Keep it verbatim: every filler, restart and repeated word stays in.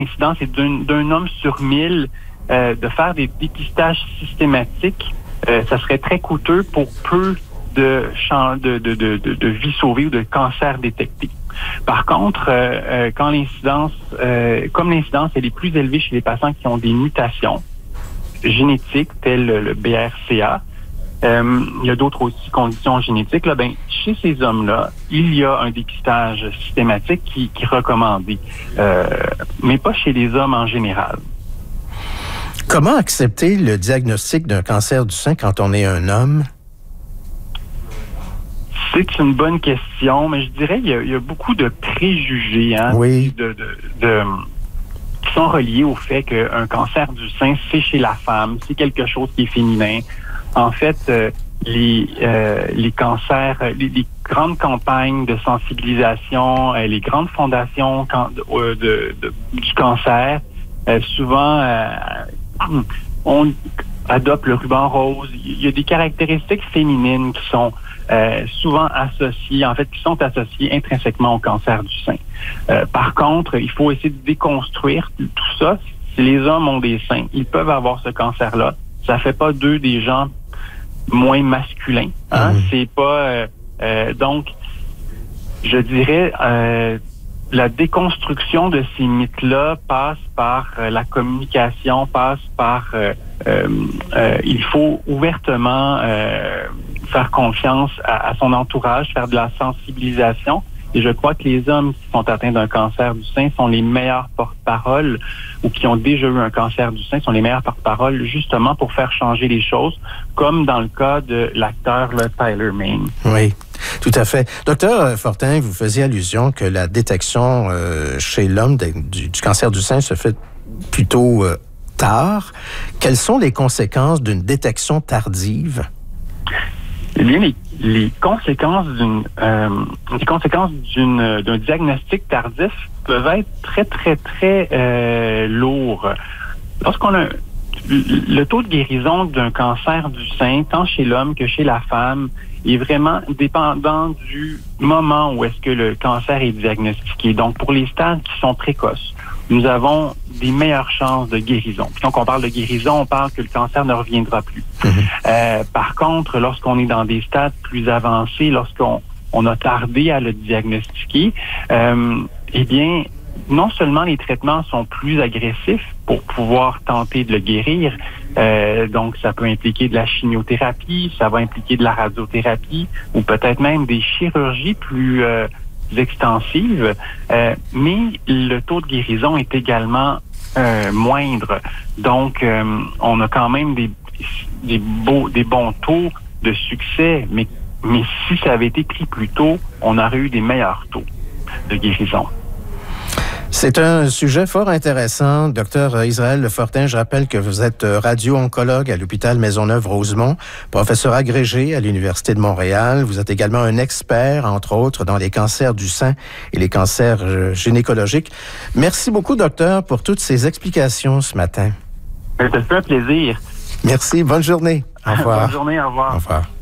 l'incidence est d'un, d'un homme sur mille, euh, de faire des dépistages systématiques, euh, ça serait très coûteux pour peu de, de, de, de, de, de vies sauvées ou de cancers détectés. Par contre, euh, euh, quand l'incidence, euh, comme l'incidence elle est plus élevée chez les patients qui ont des mutations génétiques, telles le B R C A, euh, il y a d'autres aussi conditions génétiques, là, ben, chez ces hommes-là, il y a un dépistage systématique qui, qui est recommandé, euh, mais pas chez les hommes en général. Comment accepter le diagnostic d'un cancer du sein quand on est un homme? C'est une bonne question, mais je dirais qu'il y a, il y a beaucoup de préjugés, hein, oui. de, de, de, qui sont reliés au fait qu'un cancer du sein, c'est chez la femme, c'est quelque chose qui est féminin. En fait, euh, les, euh, les cancers, les, les grandes campagnes de sensibilisation, euh, les grandes fondations can, de, de, de, du cancer, euh, souvent, euh, on adopte le ruban rose. Il y a des caractéristiques féminines qui sont euh, souvent associées, en fait, qui sont associées intrinsèquement au cancer du sein. Euh, par contre, il faut essayer de déconstruire tout ça. Si les hommes ont des seins, ils peuvent avoir ce cancer-là. Ça fait pas d'eux des gens moins masculins. Hein? Mmh. C'est pas... Euh, euh, donc, je dirais... Euh, la déconstruction de ces mythes-là passe par euh, la communication, passe par... Euh, euh, euh, il faut ouvertement euh, faire confiance à, à son entourage, faire de la sensibilisation. Et je crois que les hommes qui sont atteints d'un cancer du sein sont les meilleurs porte-parole, ou qui ont déjà eu un cancer du sein, sont les meilleurs porte-parole justement pour faire changer les choses, comme dans le cas de l'acteur là, Tyler Mane. Oui. Tout à fait. Docteur Fortin, vous faisiez allusion que la détection euh, chez l'homme de, du, du cancer du sein se fait plutôt euh, tard. Quelles sont les conséquences d'une détection tardive? Eh bien, les, les conséquences d'une euh, les conséquences d'une d'un diagnostic tardif peuvent être très, très, très euh, lourds. Lorsqu'on a le taux de guérison d'un cancer du sein, tant chez l'homme que chez la femme, est vraiment dépendant du moment où est-ce que le cancer est diagnostiqué. Donc, pour les stades qui sont précoces, nous avons des meilleures chances de guérison. Puis quand on parle de guérison, on parle que le cancer ne reviendra plus. Mmh. Euh, par contre, lorsqu'on est dans des stades plus avancés, lorsqu'on on a tardé à le diagnostiquer, euh, eh bien, non seulement les traitements sont plus agressifs pour pouvoir tenter de le guérir, euh, donc ça peut impliquer de la chimiothérapie, ça va impliquer de la radiothérapie ou peut-être même des chirurgies plus euh, extensives, euh, mais le taux de guérison est également euh, moindre. Donc, euh, on a quand même des, des, beaux, des bons taux de succès, mais, mais si ça avait été pris plus tôt, on aurait eu des meilleurs taux de guérison. C'est un sujet fort intéressant. Docteur Israël Lefortin, je rappelle que vous êtes radio-oncologue à l'hôpital Maisonneuve-Rosemont, professeur agrégé à l'Université de Montréal. Vous êtes également un expert, entre autres, dans les cancers du sein et les cancers gynécologiques. Merci beaucoup, docteur, pour toutes ces explications ce matin. Ça fait un plaisir. Merci. Bonne journée. Au revoir. Bonne journée. Au revoir. Au revoir.